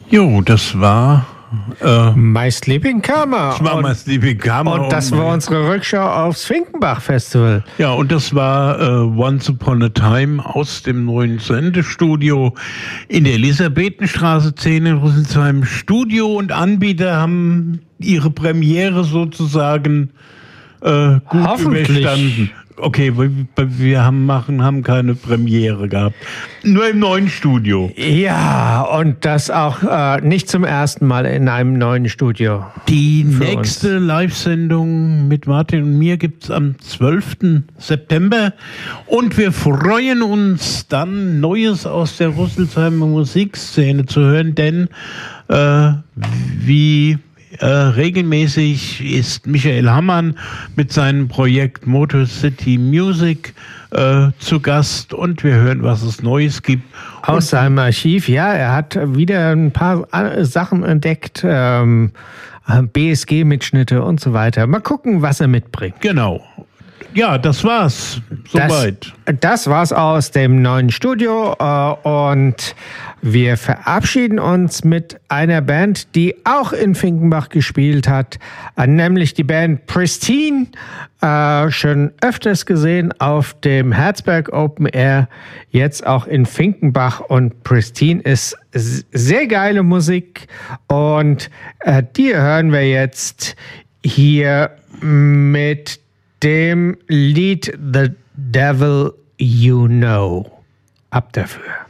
Jo, das war My Sleeping Karma. das war My Sleeping Karma. Und das war unsere Rückschau aufs Finkenbach-Festival. Ja, und das war Once Upon a Time aus dem neuen Sendestudio in der Elisabethenstraße 10 in Rüsselsheim. Studio und Anbieter haben ihre Premiere sozusagen gut überstanden. Okay, wir haben keine Premiere gehabt. Nur im neuen Studio. Ja, und das auch nicht zum ersten Mal in einem neuen Studio. Die nächste Live-Sendung mit Martin und mir gibt's am 12. September. Und wir freuen uns dann, Neues aus der Rüsselsheimer Musikszene zu hören, denn regelmäßig ist Michael Hammann mit seinem Projekt Motor City Music zu Gast und wir hören, was es Neues gibt. Aus seinem Archiv, ja, er hat wieder ein paar Sachen entdeckt, BSG-Mitschnitte und so weiter. Mal gucken, was er mitbringt. Genau. Ja, das war's. Soweit. Das war's aus dem neuen Studio und wir verabschieden uns mit einer Band, die auch in Finkenbach gespielt hat, nämlich die Band Pristine, schon öfters gesehen auf dem Herzberg Open Air, jetzt auch in Finkenbach, und Pristine ist sehr geile Musik und die hören wir jetzt hier mit dem Lied The Devil You Know. Ab dafür.